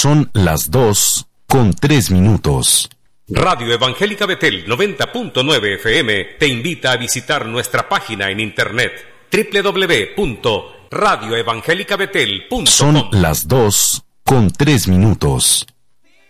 Son las 2:03. Radio Evangélica Betel 90.9 FM te invita a visitar nuestra página en internet www.radioevangelicabetel.com. Son las 2:03.